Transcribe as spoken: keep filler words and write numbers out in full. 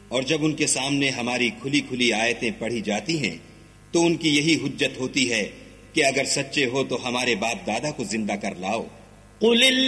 और जब उनके सामने हमारी खुली खुली आयतें पढ़ी जाती हैं तो उनकी यही हुज्जत होती है कि अगर सच्चे हो तो हमारे बाप दादा को जिंदा कर लाओ।